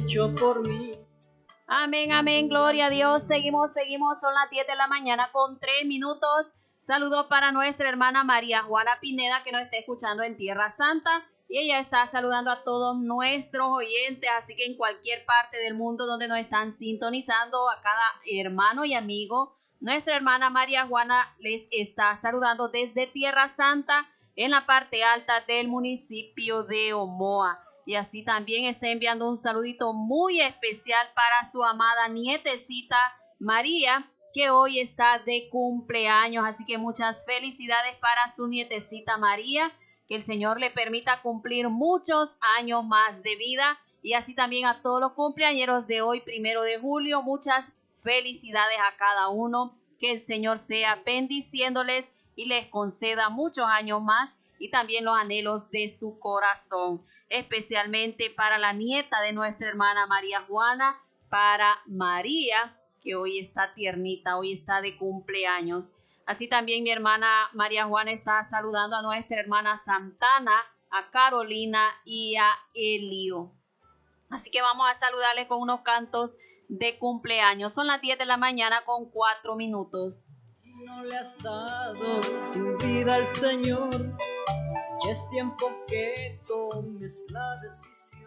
hecho por mí. Amén, amén, gloria a Dios. Seguimos, son las 10 de la mañana con 3 minutos. Saludos para nuestra hermana María Juana Pineda, que nos está escuchando en Tierra Santa. Y ella está saludando a todos nuestros oyentes, así que en cualquier parte del mundo donde nos están sintonizando, a cada hermano y amigo, nuestra hermana María Juana les está saludando desde Tierra Santa, en la parte alta del municipio de Omoa. Y así también está enviando un saludito muy especial para su amada nietecita María, que hoy está de cumpleaños. Así que muchas felicidades para su nietecita María. Que el Señor le permita cumplir muchos años más de vida. Y así también a todos los cumpleañeros de hoy, 1 de julio. Muchas felicidades a cada uno. Que el Señor sea bendiciéndoles y les conceda muchos años más. Y también los anhelos de su corazón. Especialmente para la nieta de nuestra hermana María Juana, para María, que hoy está tiernita, hoy está de cumpleaños. Así también mi hermana María Juana está saludando a nuestra hermana Santana, a Carolina y a Elio. Así que vamos a saludarles con unos cantos de cumpleaños. Son las 10 de la mañana con 4 minutos. No le has dado tu vida al Señor, y es tiempo que tomes la decisión.